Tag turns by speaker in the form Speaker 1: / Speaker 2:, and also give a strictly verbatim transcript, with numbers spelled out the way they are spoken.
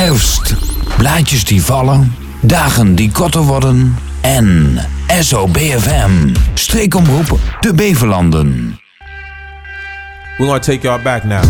Speaker 1: Herfst, blaadjes die vallen, dagen die korter worden en S O B F M, streekomroep de Beverlanden.
Speaker 2: We're gonna take y'all back now.